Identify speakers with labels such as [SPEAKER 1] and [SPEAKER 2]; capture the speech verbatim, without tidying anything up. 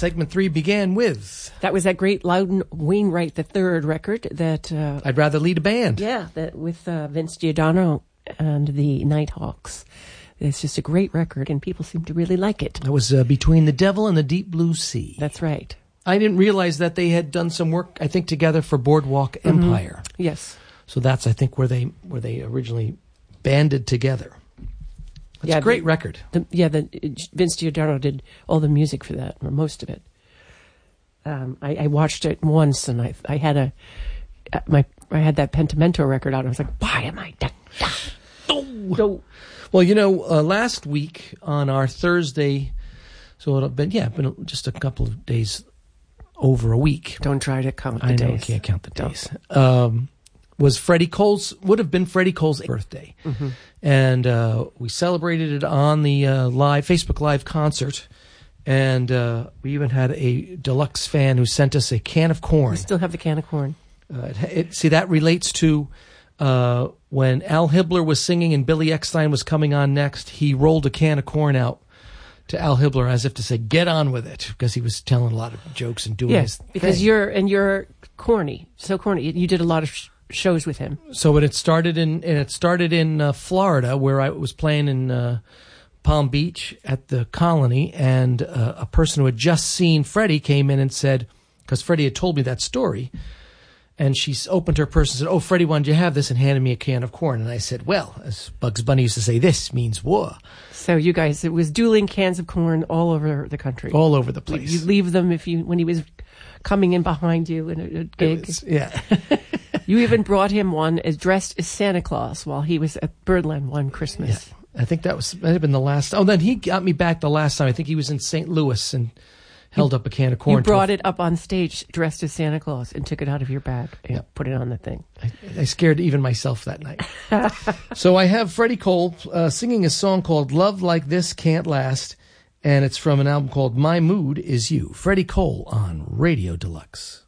[SPEAKER 1] segment three began with...
[SPEAKER 2] That was that great Loudon Wainwright the third record that... Uh,
[SPEAKER 1] I'd Rather Lead a Band.
[SPEAKER 2] Yeah, that with uh, Vince Giordano and the Nighthawks. It's just a great record, and people seem to really like it.
[SPEAKER 1] That was uh, Between the Devil and the Deep Blue Sea.
[SPEAKER 2] That's right.
[SPEAKER 1] I didn't realize that they had done some work, I think, together for Boardwalk Empire.
[SPEAKER 2] Mm-hmm. Yes.
[SPEAKER 1] So that's, I think, where they where they originally banded together. It's
[SPEAKER 2] yeah,
[SPEAKER 1] a great
[SPEAKER 2] the,
[SPEAKER 1] record.
[SPEAKER 2] The, yeah, the, Vince Giordano did all the music for that, or most of it. Um, I, I watched it once, and I I had a my I had that Pentimento record out. And I was like, why am I? Da, da, do, do.
[SPEAKER 1] Well, you know, uh, last week on our Thursday, so it'll been yeah, been just a couple of days over a week.
[SPEAKER 2] Don't try to count the
[SPEAKER 1] I know,
[SPEAKER 2] days.
[SPEAKER 1] I can't count the days. Um, was Freddie Cole's, would have been Freddie Cole's birthday.
[SPEAKER 2] Mm-hmm.
[SPEAKER 1] And uh, we celebrated it on the uh, live Facebook Live concert. And uh, we even had a deluxe fan who sent us a can of corn.
[SPEAKER 2] We still have the can of corn.
[SPEAKER 1] Uh, it, it, see, that relates to uh, when Al Hibbler was singing and Billy Eckstein was coming on next, he rolled a can of corn out to Al Hibbler as if to say, get on with it, because he was telling a lot of jokes and doing
[SPEAKER 2] yes,
[SPEAKER 1] his
[SPEAKER 2] because
[SPEAKER 1] thing.
[SPEAKER 2] you're, and you're corny, so corny. You did a lot of sh- shows with him.
[SPEAKER 1] So it had started in, it started in uh, Florida, where I was playing in uh, Palm Beach at the Colony, and uh, a person who had just seen Freddie came in and said, because Freddie had told me that story, and she opened her purse and said, oh, Freddie, why did you have this? And handed me a can of corn. And I said, well, as Bugs Bunny used to say, this means war.
[SPEAKER 2] So you guys, it was dueling cans of corn all over the country.
[SPEAKER 1] All over the place.
[SPEAKER 2] You leave them if you when he was coming in behind you in a, a gig.
[SPEAKER 1] Was, yeah.
[SPEAKER 2] You even brought him one as dressed as Santa Claus while he was at Birdland one Christmas.
[SPEAKER 1] Yeah. I think that was that had been the last. Oh, then he got me back the last time. I think he was in Saint Louis and held
[SPEAKER 2] you,
[SPEAKER 1] up a can of corn.
[SPEAKER 2] You brought it up on stage dressed as Santa Claus and took it out of your bag and yep. put it on the thing.
[SPEAKER 1] I, I scared even myself that night. So I have Freddie Cole uh, singing a song called Love Like This Can't Last, and it's from an album called My Mood Is You. Freddie Cole on Radio Deluxe.